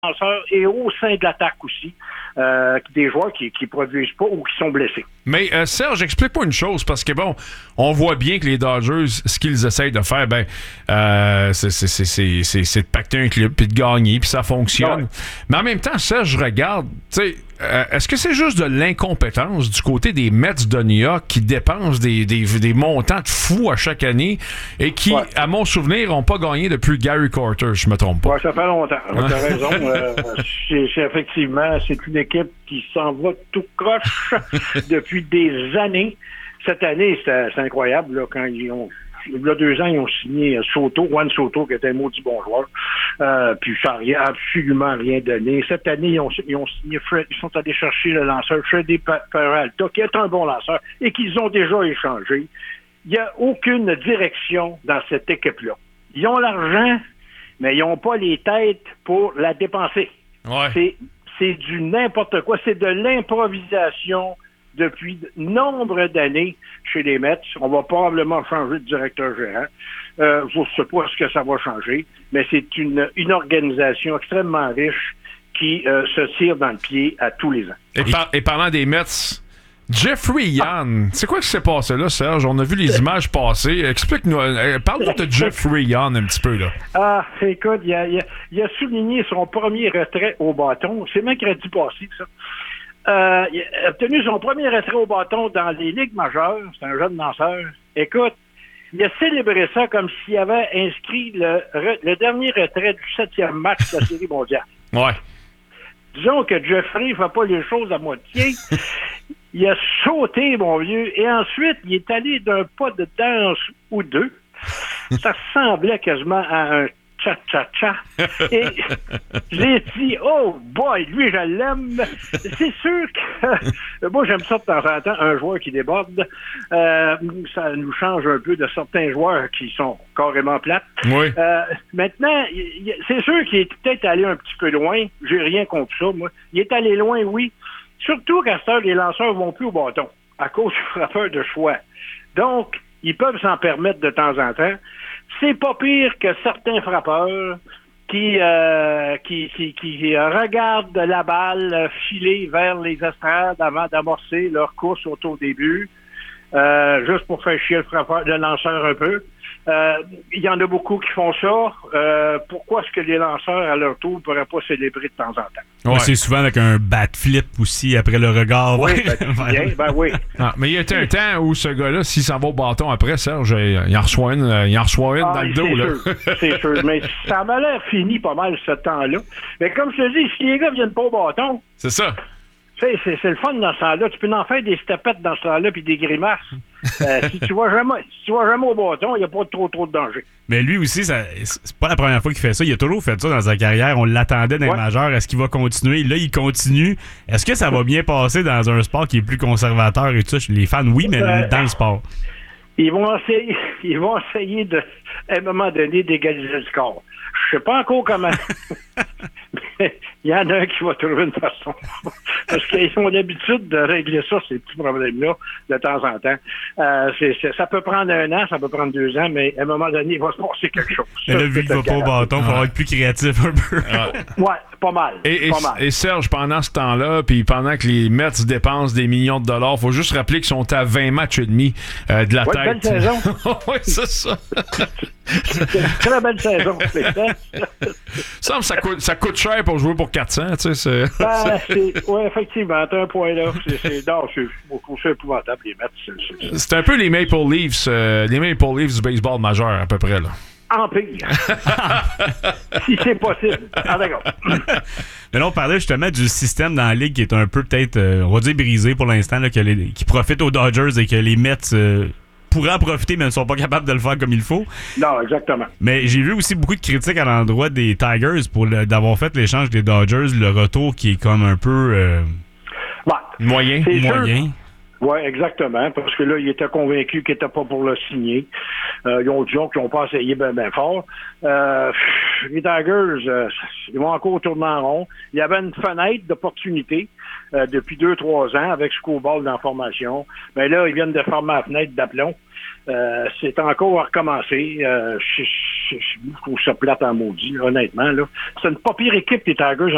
et au sein de l'attaque aussi, des joueurs qui produisent pas ou qui sont blessés. Mais Serge, explique-moi une chose, parce que bon, on voit bien que les Dodgers, ce qu'ils essayent de faire, c'est de pacter un club puis de gagner, puis ça fonctionne. Ouais. Mais en même temps, Serge, je regarde, tu sais, est-ce que c'est juste de l'incompétence du côté des Mets de New York qui dépensent des montants de fous à chaque année et qui, à mon souvenir, n'ont pas gagné depuis Gary Carter, je me trompe pas? Oui, ça fait longtemps. Tu as raison. Effectivement, c'est une équipe qui s'en va tout croche depuis des années. Cette année, c'est incroyable, là, quand il y a 2 ans, ils ont signé Juan Soto, qui était un maudit bon joueur. Puis ça n'a absolument rien donné. Cette année, ils ont signé Fred. Ils sont allés chercher le lanceur Freddy Peralta, qui est un bon lanceur, et qu'ils ont déjà échangé. Il n'y a aucune direction dans cette équipe-là. Ils ont l'argent, mais ils n'ont pas les têtes pour la dépenser. Ouais. C'est du n'importe quoi. C'est de l'improvisation depuis nombre d'années chez les Mets. On va probablement changer de directeur gérant. Je ne sais pas ce que ça va changer, mais c'est une organisation extrêmement riche qui se tire dans le pied à tous les ans. Et parlant des Mets, Jeffrey Young, c'est quoi qui s'est passé là, Serge? On a vu les images passer. Explique-nous, parle-nous de Jeffrey Young un petit peu, là. Écoute, il a souligné son premier retrait au bâton. C'est mercredi passé, ça. Il a obtenu son premier retrait au bâton dans les ligues majeures. C'est un jeune lanceur. Écoute, il a célébré ça comme s'il avait inscrit le dernier retrait du 7e match de la Série mondiale. Ouais. Disons que Jeffrey ne fait pas les choses à moitié. Il a sauté, mon vieux, et ensuite, il est allé d'un pas de danse ou deux. Ça ressemblait quasiment à un cha-cha-cha. Et j'ai dit, oh boy, lui, je l'aime. C'est sûr que moi, j'aime ça de temps en temps, un joueur qui déborde. Ça nous change un peu de certains joueurs qui sont carrément plates. Oui. Maintenant, c'est sûr qu'il est peut-être allé un petit peu loin. J'ai rien contre ça, moi. Il est allé loin, oui. Surtout qu'à cette heure, les lanceurs vont plus au bâton à cause du frappeur de choix. Donc, ils peuvent s'en permettre de temps en temps. C'est pas pire que certains frappeurs qui regardent la balle filer vers les estrades avant d'amorcer leur course au début, juste pour faire chier le lanceur un peu. Il y en a beaucoup qui font ça. Pourquoi est-ce que les lanceurs, à leur tour, ne pourraient pas célébrer de temps en temps? Ouais. C'est souvent avec un bat flip aussi après le regard. Oui, oui. Ah, mais il y a un temps où ce gars-là, s'il s'en va au bâton après, Serge, il en reçoit une dans le dos. Là. C'est sûr. Mais ça m'a l'air fini pas mal ce temps-là. Mais comme je te dis, si les gars viennent pas au bâton... C'est ça. C'est le fun dans ce temps-là. Tu peux en faire des stepettes dans ce temps-là puis des grimaces. Si tu vas jamais au bâton, il n'y a pas trop de danger. Mais lui aussi, c'est pas la première fois qu'il fait ça. Il a toujours fait ça dans sa carrière. On l'attendait dans les majeurs. Est-ce qu'il va continuer? Là, il continue. Est-ce que ça va bien passer dans un sport qui est plus conservateur et tout ça? Les fans, oui, mais dans le sport. Ils vont essayer à un moment donné d'égaliser le score. Je sais pas encore comment. Mais il y en a un qui va trouver une façon. Parce qu'ils ont l'habitude de régler ça, ces petits problèmes-là, de temps en temps. Ça peut prendre 1 an, ça peut prendre 2 ans, mais à un moment donné, il va se passer quelque chose. Mais là, vu qu'il va pas au bâton, il va être plus créatif un peu. Ouais, pas mal. Et Serge, pendant ce temps-là, puis pendant que les Mets dépensent des millions de dollars, faut juste rappeler qu'ils sont à 20 matchs et demi de la tête. Belle saison. Oui, c'est ça. C'est une très belle saison. Ça coûte cher pour jouer pour 400, tu sais. Oui, effectivement, t'as un point là. C'est épouvantable, les Mets. C'est un peu les Maple Leafs du baseball majeur, à peu près, là. En pire. Si c'est possible. Ah, d'accord. Mais là, on parlait justement du système dans la Ligue qui est un peu peut-être, on va dire, brisé pour l'instant, là, qui profite aux Dodgers et que les Mets pourraient en profiter, mais ne sont pas capables de le faire comme il faut. Non, exactement. Mais j'ai vu aussi beaucoup de critiques à l'endroit des Tigers d'avoir fait l'échange des Dodgers, le retour qui est comme un peu moyen. Oui, exactement, parce que là, ils étaient convaincus qu'ils n'étaient pas pour le signer. Ils ont dit qu'ils n'ont pas essayé bien fort. Les Tigers, ils vont encore tourner en rond. Il y avait une fenêtre d'opportunité depuis 2-3 ans avec Scoball dans la formation. Mais là, ils viennent de fermer la fenêtre d'aplomb. C'est encore à recommencer. Je trouve ça plate en maudit, là, honnêtement. Là. C'est une pas pire équipe, les Tigers,